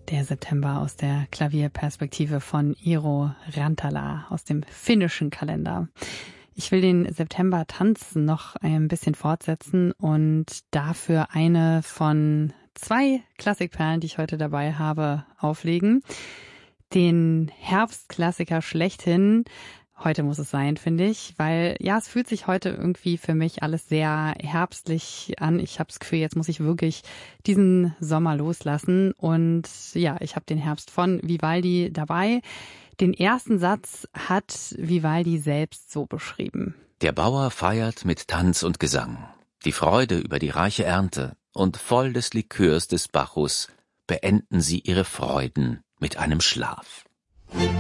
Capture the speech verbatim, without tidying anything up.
Der September aus der Klavierperspektive von Iiro Rantala aus dem finnischen Kalender. Ich will den September-Tanz noch ein bisschen fortsetzen und dafür eine von zwei Klassikperlen, die ich heute dabei habe, auflegen. Den Herbstklassiker schlechthin. Heute muss es sein, finde ich, weil ja, es fühlt sich heute irgendwie für mich alles sehr herbstlich an. Ich habe das Gefühl, jetzt muss ich wirklich diesen Sommer loslassen und ja, ich habe den Herbst von Vivaldi dabei. Den ersten Satz hat Vivaldi selbst so beschrieben. Der Bauer feiert mit Tanz und Gesang. Die Freude über die reiche Ernte und voll des Likörs des Bacchus beenden sie ihre Freuden mit einem Schlaf.